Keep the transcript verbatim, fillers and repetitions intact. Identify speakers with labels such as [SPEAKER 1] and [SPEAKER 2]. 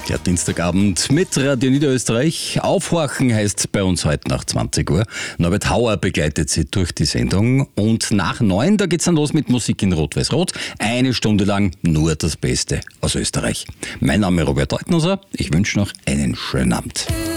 [SPEAKER 1] Ja, Dienstagabend mit Radio Niederösterreich. Aufhorchen heißt bei uns heute nach zwanzig Uhr. Norbert Hauer begleitet Sie durch die Sendung. Und nach neun, da geht's dann los mit Musik in Rot-Weiß-Rot. Eine Stunde lang nur das Beste aus Österreich. Mein Name ist Robert Deutnoser. Ich wünsche noch einen schönen Abend.